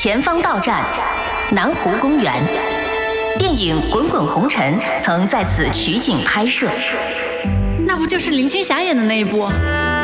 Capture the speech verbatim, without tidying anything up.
前方到站，南湖公园。电影《滚滚红尘》曾在此取景拍摄。 那不就是林青霞演的那一部？